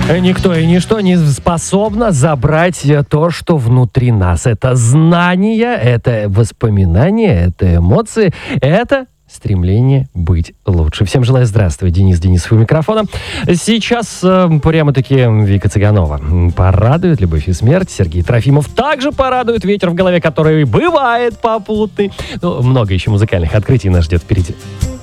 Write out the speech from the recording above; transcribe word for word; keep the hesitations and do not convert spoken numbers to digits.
Никто и ничто не способно забрать то, что внутри нас. Это знания, это воспоминания, это эмоции, это стремление быть лучше. Всем желаю здравствуй. Денис Денисов у микрофона. Сейчас э, прямо-таки Вика Цыганова порадует «Любовь и смерть». Сергей Трофимов также порадует «Ветер в голове», который бывает попутный. Ну, много еще музыкальных открытий нас ждет впереди.